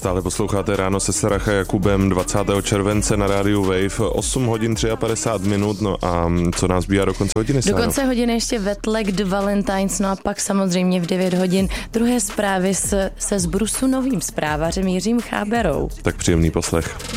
Stále posloucháte Ráno se Sarah a Jakubem 20. července na rádiu Wave, 8 hodin 53 minut, no a co nás bývá do konce hodiny? Do konce hodiny ještě Vetlek The Valentines, no a pak samozřejmě v 9 hodin druhé zprávy se z Brusu novým zprávařem Jiřím Cháberou. Tak příjemný poslech.